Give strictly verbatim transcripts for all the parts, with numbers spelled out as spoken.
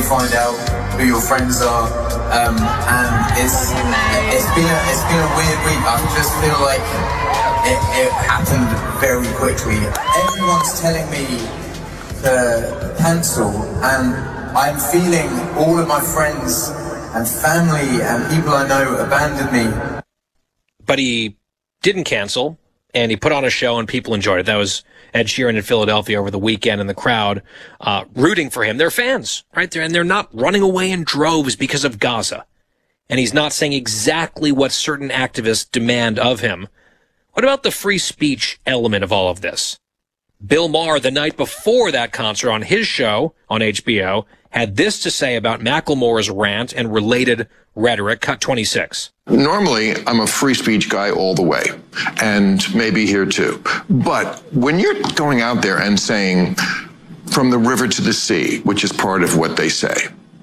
find out who your friends are, um, and it's it's been a, it's been a weird week. I just feel like it, it happened very quickly. Everyone's telling me to cancel, and I'm feeling all of my friends and family and people I know abandoned me. But he didn't cancel, and he put on a show, and people enjoyed it. That was Ed Sheeran in Philadelphia over the weekend, and the crowd uh, rooting for him. They're fans, right? They're, and they're not running away in droves because of Gaza. And he's not saying exactly what certain activists demand of him. What about the free speech element of all of this? Bill Maher, the night before that concert on his show on H B O, had this to say about Macklemore's rant and related rhetoric. Cut twenty-six. Normally, I'm a free speech guy all the way, and maybe here too. But when you're going out there and saying, from the river to the sea, which is part of what they say,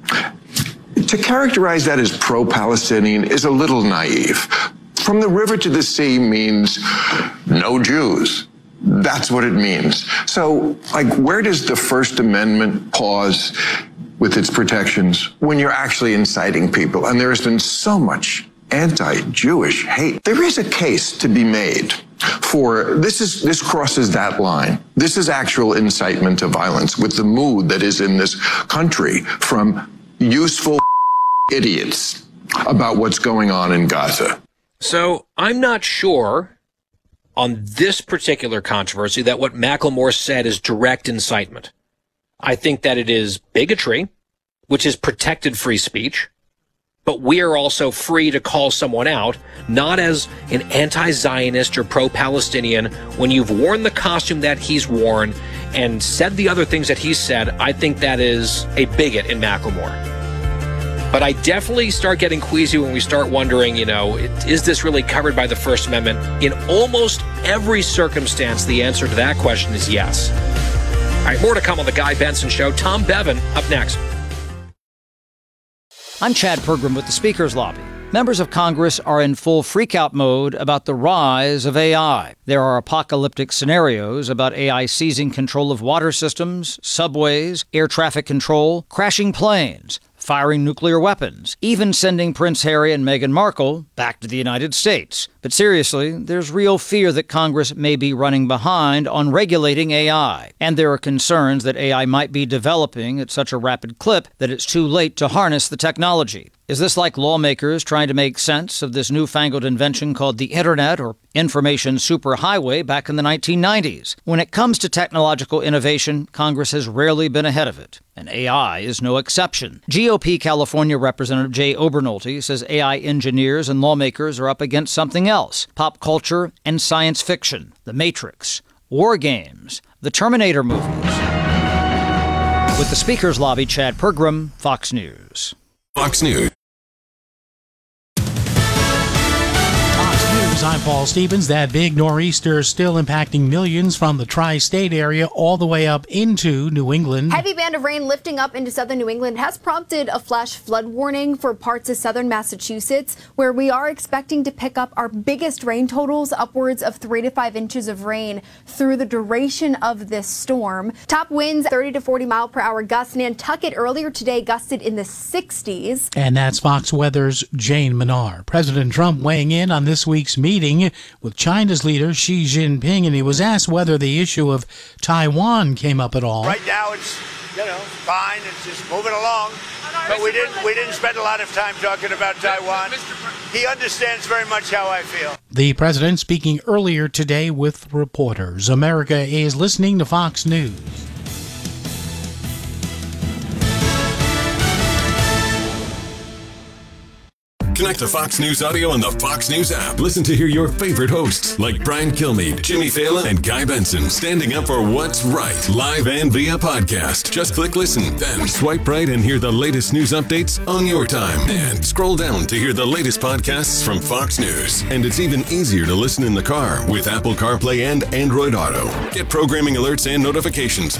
to characterize that as pro-Palestinian is a little naive. From the river to the sea means no Jews. That's what it means. So, like, where does the First Amendment pause with its protections when you're actually inciting people? And there has been so much anti-Jewish hate. There is a case to be made for this is this crosses that line. This is actual incitement to violence with the mood that is in this country from useful idiots about what's going on in Gaza. So I'm not sure on this particular controversy that what Macklemore said is direct incitement. I think that it is bigotry, which is protected free speech. But we are also free to call someone out, not as an anti-Zionist or pro-Palestinian. When you've worn the costume that he's worn and said the other things that he said, I think that is a bigot in Macklemore. But I definitely start getting queasy when we start wondering, you know, is this really covered by the First Amendment? In almost every circumstance, the answer to that question is yes. All right, more to come on The Guy Benson Show. Tom Bevan up next. I'm Chad Pergram with the Speaker's Lobby. Members of Congress are in full freakout mode about the rise of A I. There are apocalyptic scenarios about A I seizing control of water systems, subways, air traffic control, crashing planes, firing nuclear weapons, even sending Prince Harry and Meghan Markle back to the United States. But seriously, there's real fear that Congress may be running behind on regulating A I. And there are concerns that A I might be developing at such a rapid clip that it's too late to harness the technology. Is this like lawmakers trying to make sense of this newfangled invention called the Internet or information superhighway back in the nineteen nineties? When it comes to technological innovation, Congress has rarely been ahead of it, and A I is no exception. G O P California Representative Jay Obernolte says A I engineers and lawmakers are up against something else: pop culture and science fiction, The Matrix, war games, the Terminator movies. With the Speaker's Lobby, Chad Pergram, Fox News. Fox News. I'm Paul Stevens. That big nor'easter still impacting millions from the tri-state area all the way up into New England. Heavy band of rain lifting up into southern New England has prompted a flash flood warning for parts of southern Massachusetts, where we are expecting to pick up our biggest rain totals, upwards of three to five inches of rain through the duration of this storm. Top winds thirty to forty mile per hour gusts. Nantucket earlier today gusted in the sixties. And that's Fox Weather's Jane Menard. President Trump weighing in on this week's meeting with China's leader Xi Jinping, and he was asked whether the issue of Taiwan came up at all. Right now it's, you know, fine. It's just moving along. But we didn't we didn't spend a lot of time talking about Taiwan. He understands very much how I feel. The president speaking earlier today with reporters. America is listening to Fox News. Connect to Fox News Audio on the Fox News app. Listen to hear your favorite hosts like Brian Kilmeade, Jimmy Fallon, and Guy Benson standing up for what's right, live and via podcast. Just click listen, then swipe right and hear the latest news updates on your time. And scroll down to hear the latest podcasts from Fox News. And it's even easier to listen in the car with Apple CarPlay and Android Auto. Get programming alerts and notifications